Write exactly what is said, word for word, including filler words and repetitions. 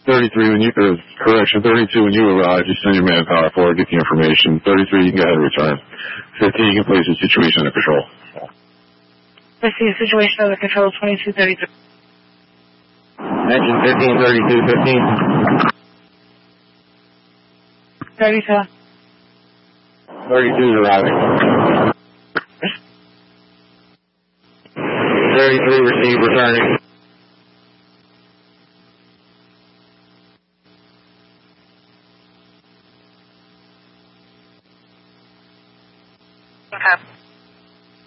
thirty-three, when you, uh, correction, thirty-two, when you arrive, you send your manpower forward, get the information. thirty-three, you can go ahead and return. fifteen, you can place the situation under control. I see the situation under control, twenty-two thirty-three. Engine fifteen, thirty-two, fifteen. thirty-two. thirty-two is arriving. thirty-three, receive, returning. Okay.